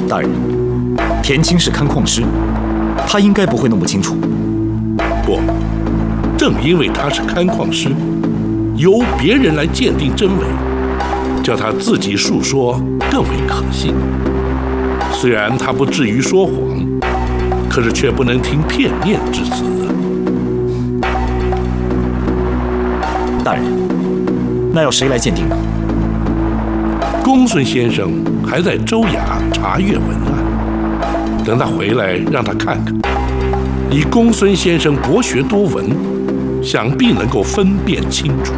大人，田青是勘矿师，他应该不会弄不清楚。 不，正因为他是勘矿师，由别人来鉴定真伪，叫他自己述说更为可信。虽然他不至于说谎，可是却不能听片面之词。 大人，那要谁来鉴定呢？ 公孙先生还在州衙查阅文案，等他回来让他看看。以公孙先生博学多闻，想必能够分辨清楚。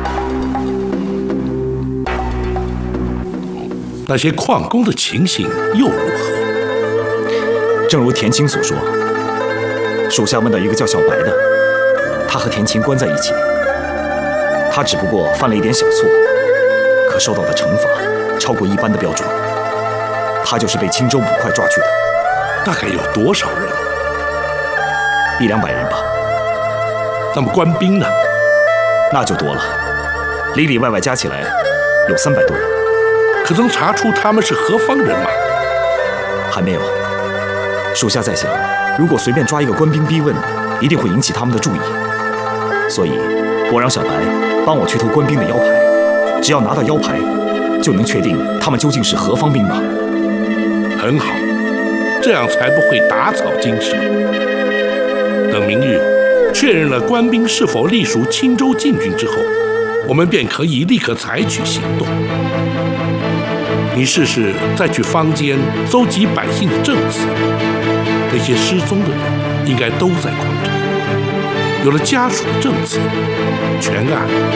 那些矿工的情形又如何？ 正如田青所说，属下问到一个叫小白的，他和田青关在一起，他只不过犯了一点小错，可受到的惩罚超过一般的标准。他就是被青州捕快抓去的。 大概有多少人 ？100-200人吧。 那么官兵呢？ 那就多了，里里外外加起来有300多人。 可曾查出他们是何方人马？ 还没有。属下在想，如果随便抓一个官兵逼问，一定会引起他们的注意。所以，我让小白帮我去偷官兵的腰牌，只要拿到腰牌，就能确定他们究竟是何方兵马。 很好，这样才不会打草惊蛇。等明日确认了官兵是否隶属青州禁军之后，我们便可以立刻采取行动。你试试再去坊间搜集百姓的证词，那些失踪的人应该都在矿场。有了家属的证词，全案